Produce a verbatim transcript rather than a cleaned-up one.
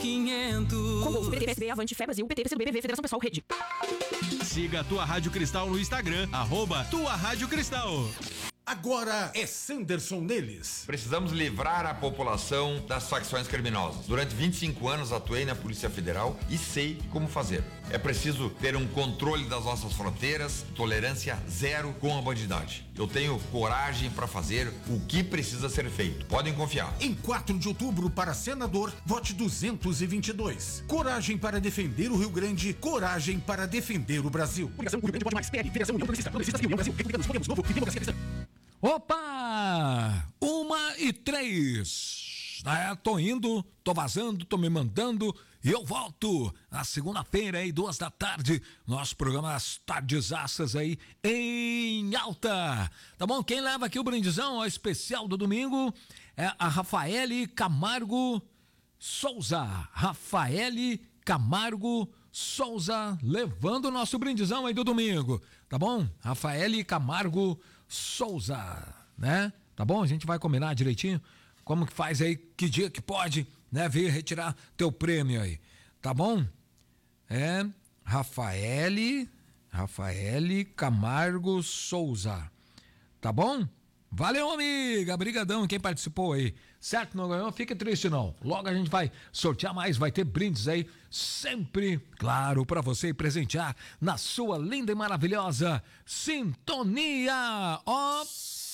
quinhentos. Com Golfo, P T, P S B, Avante, Fé Brasil, P T, P C B, B V, Federação Pessoal, Rede. Siga a Tua Rádio Cristal no Instagram, arroba Tua Rádio Cristal. Agora é Sanderson neles. Precisamos livrar a população das facções criminosas. Durante vinte e cinco anos atuei na Polícia Federal e sei como fazer. É preciso ter um controle das nossas fronteiras, tolerância zero com a bandidagem. Eu tenho coragem para fazer o que precisa ser feito. Podem confiar. Em quatro de outubro, para senador, vote duzentos e vinte e dois. Coragem para defender o Rio Grande, coragem para defender o Brasil. Coligação Rio Grande Pode Mais, P L, Federação União Progressista, Progressistas e União Brasil, Republicanos, Podemos, Novo e Democracia Cristã. Opa! Uma e três. É, tô indo, tô vazando, tô me mandando e eu volto na segunda-feira aí, duas da tarde, nosso programa As Tardesaças aí em alta. Tá bom? Quem leva aqui o brindizão, ó, especial do domingo é a Rafaele Camargo Souza. Rafaele Camargo Souza levando o nosso brindizão aí do domingo, tá bom? Rafaele Camargo Souza, né? Tá bom? A gente vai combinar direitinho como que faz aí, que dia que pode, né, vir retirar teu prêmio aí, tá bom? É Rafaele, Rafaele Camargo Souza, tá bom? Valeu, amiga, brigadão quem participou aí, certo? Não ganhou? Fica triste não, logo a gente vai sortear mais, vai ter brindes aí, sempre, claro, pra você presentear na sua linda e maravilhosa sintonia, ó.